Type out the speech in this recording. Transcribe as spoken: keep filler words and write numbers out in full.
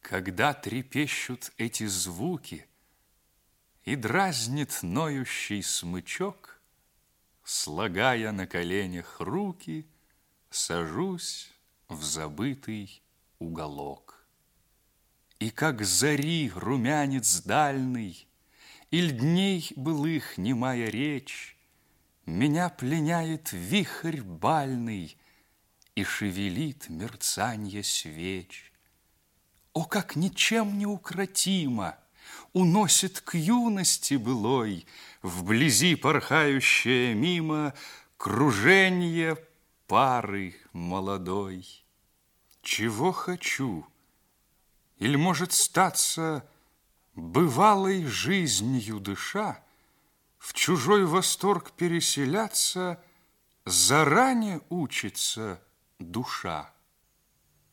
Когда трепещут эти звуки и дразнит ноющий смычок, слагая на коленях руки, сажусь в забытый уголок. И как зари румянец дальный, иль дней былых немая речь, меня пленяет вихрь бальный и шевелит мерцанье свеч. О, как ничем не укротимо уносит к юности былой вблизи порхающее мимо круженье пары молодой. Чего хочу? Иль, может, статься бывалой жизнью дыша, в чужой восторг переселяться заранее учится душа.